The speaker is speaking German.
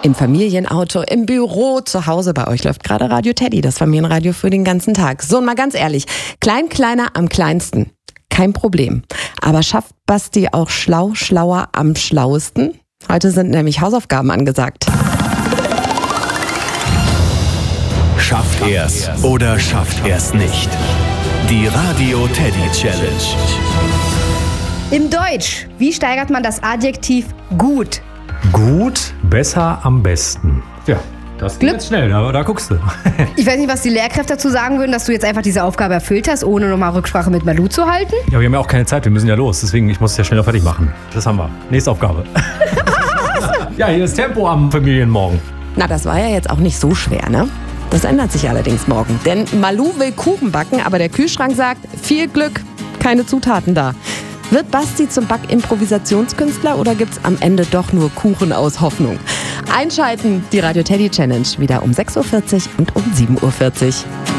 Im Familienauto, im Büro, zu Hause. Bei euch läuft gerade Radio Teddy, das Familienradio für den ganzen Tag. So, und mal ganz ehrlich, kleiner am kleinsten. Kein Problem. Aber schafft Basti auch schlauer am schlauesten? Heute sind nämlich Hausaufgaben angesagt. Schafft er's oder schafft er's nicht? Die Radio Teddy Challenge. Im Deutsch, wie steigert man das Adjektiv gut? Gut, besser, am besten. Ja, das geht jetzt schnell, da guckst du. Ich weiß nicht, was die Lehrkräfte dazu sagen würden, dass du jetzt einfach diese Aufgabe erfüllt hast, ohne nochmal Rücksprache mit Malu zu halten. Ja, wir haben ja auch keine Zeit, wir müssen ja los, deswegen ich muss es ja schnell fertig machen. Das haben wir. Nächste Aufgabe. Ja, hier ist Tempo am Familienmorgen. Na, das war ja jetzt auch nicht so schwer, ne? Das ändert sich allerdings morgen. Denn Malu will Kuchen backen, aber der Kühlschrank sagt, viel Glück, keine Zutaten da. Wird Basti zum Back-Improvisationskünstler oder gibt's am Ende doch nur Kuchen aus Hoffnung? Einschalten, die Radio Teddy Challenge, wieder um 6.40 Uhr und um 7.40 Uhr.